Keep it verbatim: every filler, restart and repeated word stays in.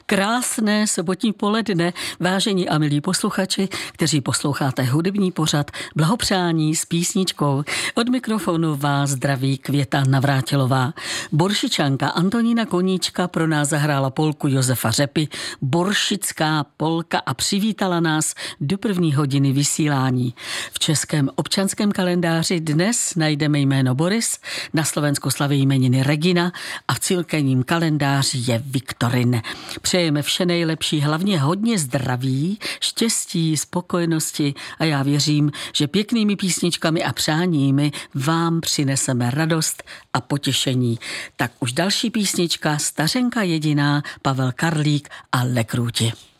Krásné sobotní poledne, vážení a milí posluchači, kteří posloucháte hudební pořad Blahopřání s písničkou. Od mikrofonu vás zdraví Květa Navrátilová. Boršičanka Antonína Koníčka pro nás zahrála polku Josefa Řepy, Boršická polka, a přivítala nás do první hodiny vysílání. V českém občanském kalendáři dnes najdeme jméno Boris, na Slovensku slaví jmeniny Regina a v církevním kalendáři je Viktorin. Přejeme vše nejlepší, hlavně hodně zdraví, štěstí, spokojenosti a já věřím, že pěknými písničkami a přáními vám přineseme radost a potěšení. Tak už další písnička, Stařenka jediná, Pavel Karlík a Lekrůti.